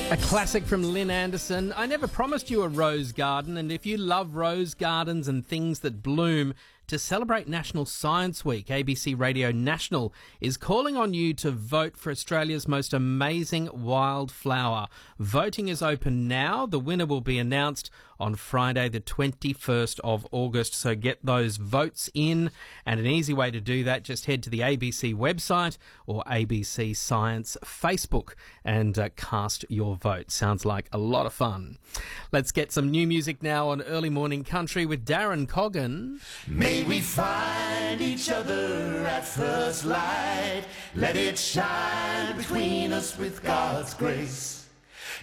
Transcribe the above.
A classic from Lynn Anderson. I never promised you a rose garden, and if you love rose gardens and things that bloom, to celebrate National Science Week, ABC Radio National is calling on you to vote for Australia's most amazing wildflower. Voting is open now. The winner will be announced on Friday, the 21st of August. So get those votes in. And an easy way to do that, just head to the ABC website or ABC Science Facebook and cast your vote. Sounds like a lot of fun. Let's get some new music now on Early Morning Country with Darren Coggan. May we find each other at first light. Let it shine between us with God's grace.